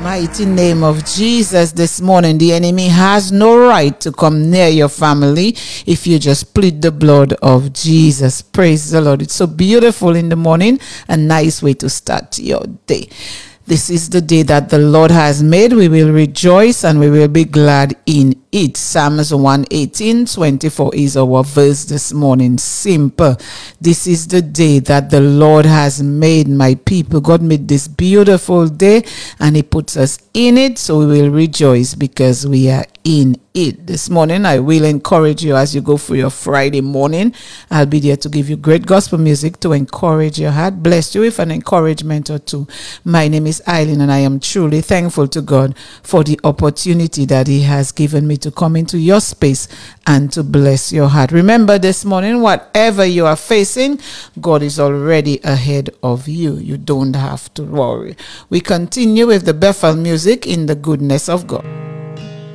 Mighty name of Jesus this morning. The enemy has no right to come near your family if you just plead the blood of Jesus. Praise the Lord. It's so beautiful in the morning. A nice way to start your day. This is the day that the Lord has made. We will rejoice and we will be glad in it. Psalms 118:24 is our verse this morning. Simple. This is the day that the Lord has made, my people. God made this beautiful day and He puts us in it. So we will rejoice because we are in it. This morning, I will encourage you as you go for your Friday morning. I'll be there to give you great gospel music to encourage your heart. Bless you with an encouragement or two. My name is Eileen and I am truly thankful to God for the opportunity that He has given me to come into your space and to bless your heart. Remember this morning, whatever you are facing, God is already ahead of you. You don't have to worry. We continue with the Bethel music in the goodness of God.